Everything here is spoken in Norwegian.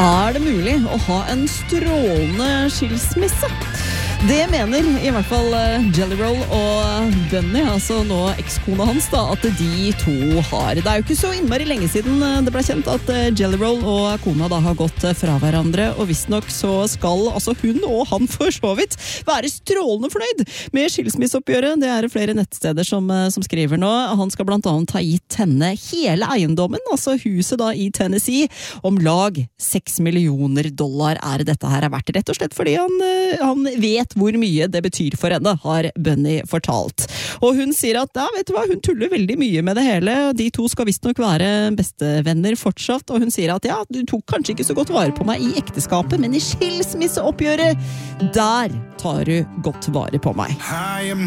Er det mulig å ha en strålende skilsmisse? Det mener i hvert fall Jelly Roll og Bunny, altså nå ekskona hans da, at de to har. Det er jo ikke så innmari lenge siden det ble kjent at Jelly Roll og kona da har gått fra hverandre, og visstnok så skal altså hun og han for så vidt være strålende fornøyd med skilsmisseoppgjøret. Det er flere nettsteder som skriver nå. Han skal blant annet ha gitt henne hele eiendommen, altså huset da i Tennessee, om lag $6 millioner er dette her verdt, rett og slett fordi han vet hvor mye det betyr for henne, har Bunny fortalt. Og hun sier at, ja, vet du hva, hun tuller veldig mye med det hele, og de to skal visst nok være bestevenner fortsatt, og hun sier at, ja, du tok kanskje ikke så godt vare på meg i ekteskapet, men i skilsmisseoppgjøret, der tar du godt vare på meg.